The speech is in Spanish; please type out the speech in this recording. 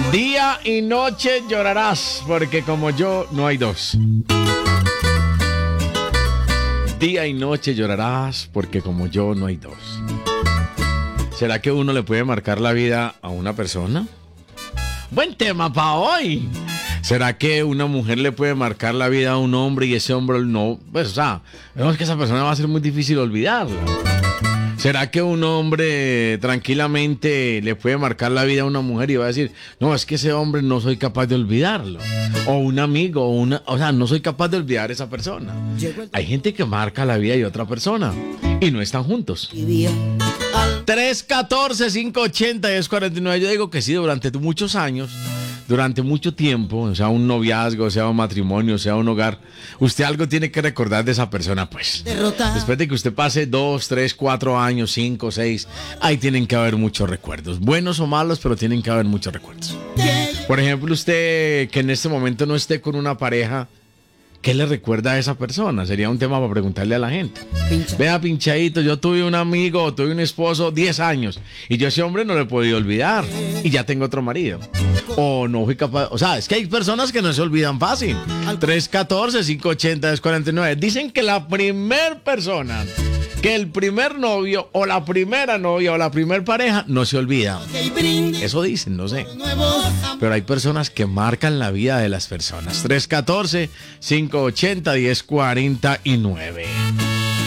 Día y noche llorarás, porque como yo no hay dos. Día y noche llorarás, porque como yo no hay dos. ¿Será que uno le puede marcar la vida a una persona? Buen tema para hoy. ¿Será que una mujer le puede marcar la vida a un hombre y ese hombre no? Pues, o sea, vemos que esa persona va a ser muy difícil olvidarla. ¿Será que un hombre tranquilamente le puede marcar la vida a una mujer y va a decir, no, es que ese hombre no soy capaz de olvidarlo? O un amigo, o sea, no soy capaz de olvidar a esa persona. Hay gente que marca la vida de otra persona y no están juntos. 314-580-1049. Yo digo que sí, durante muchos años, durante mucho tiempo, o sea, un noviazgo, sea un matrimonio, sea un hogar, usted algo tiene que recordar de esa persona, pues. Después de que usted pase 2, 3, 4 años, 5, 6, ahí tienen que haber muchos recuerdos, buenos o malos, pero tienen que haber muchos recuerdos. Por ejemplo, usted que en este momento no esté con una pareja, ¿qué le recuerda a esa persona? Sería un tema para preguntarle a la gente. Vea, pinchadito, yo tuve un amigo, tuve un esposo 10 años y yo a ese hombre no le he podido olvidar y ya tengo otro marido. O no fui capaz, o sea, es que hay personas que no se olvidan fácil. 314-580-1049. Dicen que la primer persona, que el primer novio o la primera novia o la primer pareja no se olvida. Eso dicen, no sé. Pero hay personas que marcan la vida de las personas. 314-580-1049.